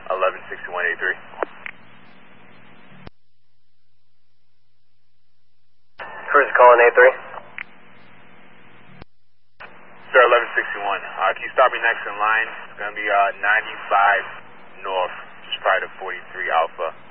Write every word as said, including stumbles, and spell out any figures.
eleven sixty-one eighty-three. Cruise calling A three. Sir, eleven sixty-one. Uh, can you stop me next in line? It's going to be uh, ninety-five north, just prior to forty-three Alpha.